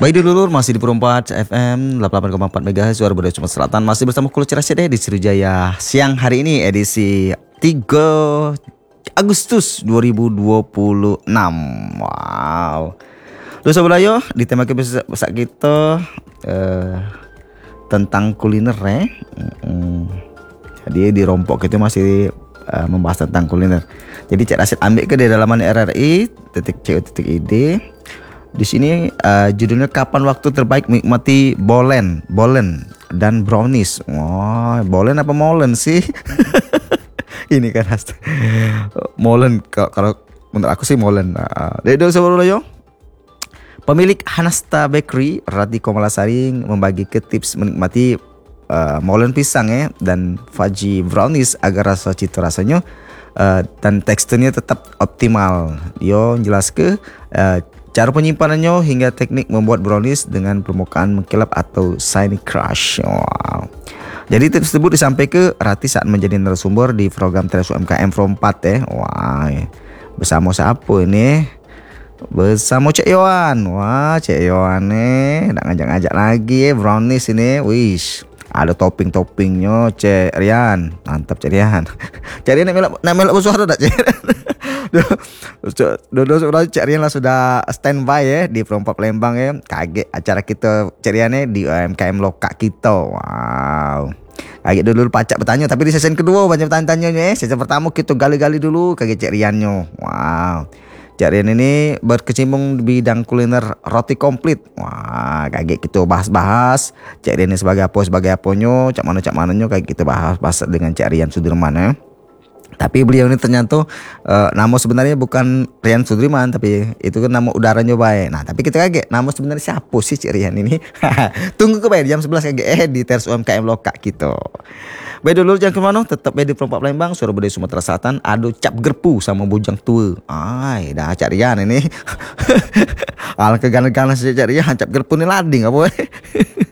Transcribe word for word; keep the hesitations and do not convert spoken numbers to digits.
Baik dulur, masih di Perempat F M delapan puluh delapan koma empat MHz suara budaya Sumatera Selatan. Masih bersama Kulo Cerasya deh di Sriwijaya. Siang hari ini edisi tiga Agustus dua ribu dua puluh enam. Wow. Dosa belayo di tema kita kita uh, tentang kuliner ya. Hmm. Jadi di rompok kita masih uh, membahas tentang kuliner. Jadi Cak Rasid ambil ke di dalaman R R I titik co titik id. Di sini uh, judulnya kapan waktu terbaik menikmati bolen, bolen dan brownies. Wah, wow, bolen apa molen sih? Ini kan hashtag molen. Kalau menurut aku sih molen. Dari dulu sebelum yo. Pemilik Hanasta Bakery, Rati Komalasari membagi ke tips menikmati uh, molen pisang ya dan fudgy brownies agar rasa cita rasanya uh, dan teksturnya tetap optimal. Yo jelas ke uh, cara penyimpanannya hingga teknik membuat brownies dengan permukaan mengkilap atau shiny crush. Wow. Jadi tips tersebut disampaikan ke Rati saat menjadi narasumber di program Teras U M K M Perempat ya. Wah, bersama siapa ini? Bersama Cek Yohan. Wah, Cek Yohan nih, nak ngajak-ngajak lagi ya brownies ini. Wish, ada topping-toppingnya Cek Rian. Mantap Cek Rian. Cek Rian nak melak nak melak bersuara tak Cek? Dulu sudah Cik Rian lah sudah standby ya di Perempat Palembang ya. Kaget acara kita Cik Rian ya di U M K M lokak kita. Wow. Kaget dulu pacak bertanya, tapi di sesi kedua banyak bertanya-tanya ya. Sesi pertama kita gali-gali dulu kaget Cik Riannya. Wow. Cik Rian ini berkecimpung di bidang kuliner roti komplit. Wah, kaget kita bahas-bahas Cik Rian ini sebagai apa sebagai aponyo, cak mana cak mananya kayak kita bahas-bahas dengan Cik Rian Sudirman ya. Tapi beliau ini ternyata uh, nama sebenarnya bukan Rian Sudirman, tapi itu kan nama udaranya baik. Nah, tapi kita kaget nama sebenarnya siapa sih Cik Rian ini? Tunggu ke baik jam sebelas kaget eh di Teras U M K M lokak kita. Baik dulu jangan kemana, tetap di Perempat Palembang, suara budaya Sumatera Selatan. Ado cap gerpu sama bujang tua. Ay, dah Cik Rian ini. Al keganas-ganas Cik Rian cap gerpu ni lading apa?